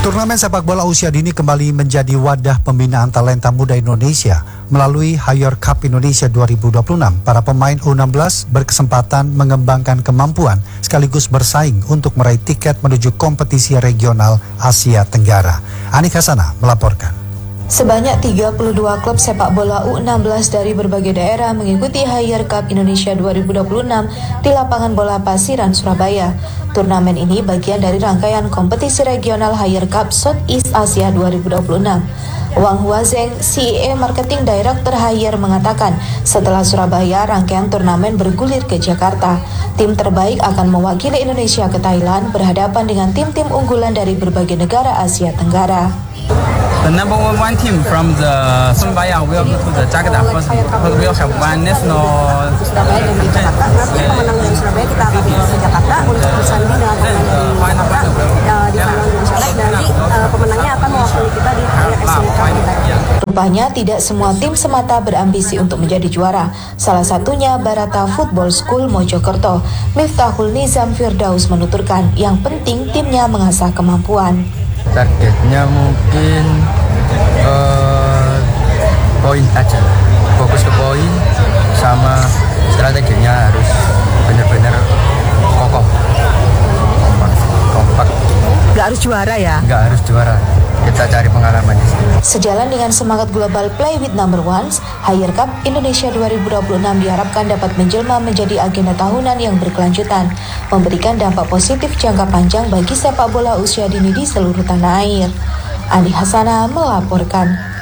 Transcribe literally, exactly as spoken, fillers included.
Turnamen sepak bola usia dini kembali menjadi wadah pembinaan talenta muda Indonesia. Melalui Hayor Cup Indonesia dua ribu dua puluh enam, para pemain U enam belas berkesempatan mengembangkan kemampuan sekaligus bersaing untuk meraih tiket menuju kompetisi regional Asia Tenggara. Anik Hasanah melaporkan. Sebanyak tiga puluh dua klub sepak bola U enam belas dari berbagai daerah mengikuti Hayor Cup Indonesia dua ribu dua puluh enam di lapangan bola Pasiran, Surabaya. Turnamen ini bagian dari rangkaian kompetisi regional Hayor Cup Southeast Asia dua ribu dua puluh enam. Wang Huazeng, C E O Marketing Director Hayor, mengatakan setelah Surabaya, rangkaian turnamen bergulir ke Jakarta. Tim terbaik akan mewakili Indonesia ke Thailand berhadapan dengan tim-tim unggulan dari berbagai negara Asia Tenggara. The number one team from the Surabaya will go to the Jakarta first because we will have one national. Surabaya dan di Jakarta. Nanti pemenang dari Surabaya kita akan bawa ke Jakarta untuk bersanding dengan pemenang dari Jakarta uh, di final Indonesia Live. Dan nanti uh, pemenangnya akan mewakili kita di Hayor S M Cup. Rupanya tidak semua tim semata berambisi untuk menjadi juara. Salah satunya Barata Football School Mojokerto. Miftahul Nizam Firdaus menuturkan yang penting timnya mengasah kemampuan. Targetnya mungkin uh, poin aja, fokus ke poin sama strateginya harus benar-benar kokoh, kompak, kompak. Gak harus juara ya? Gak harus juara, kita cari pengalaman di sini. Sejalan dengan semangat global Play with Number Ones, Hayor Cup Indonesia dua ribu dua puluh enam diharapkan dapat menjelma menjadi agenda tahunan yang berkelanjutan, memberikan dampak positif jangka panjang bagi sepak bola usia dini di seluruh tanah air. Anik Hasanah melaporkan.